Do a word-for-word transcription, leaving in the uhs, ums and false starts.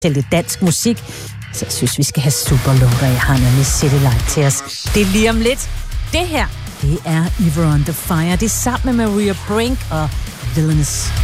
til lidt dansk musik. Så jeg synes, vi skal have Superloader. Jeg har nemlig City Light til os. Det er lige om lidt. Det her, det er Ever on the Fire. Det er sammen med Maria Brink og Villainous.